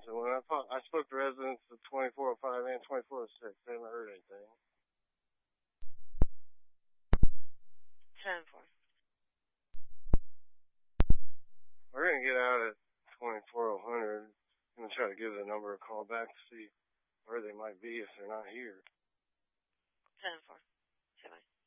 residents, and when I spoke to residents of 2405 and 2406, they haven't heard anything. 10-4. We're going to get out at 2400. I'm going to try to give the number a call back to see where they might be if they're not here. 10-4. Bye-bye.